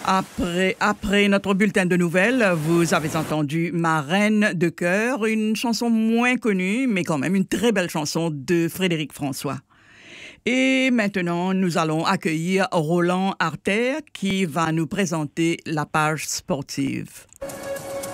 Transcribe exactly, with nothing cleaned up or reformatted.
Après, après notre bulletin de nouvelles, vous avez entendu Ma Reine de cœur, une chanson moins connue, mais quand même une très belle chanson de Frédéric François. Et maintenant, nous allons accueillir Roland Artère qui va nous présenter la page sportive.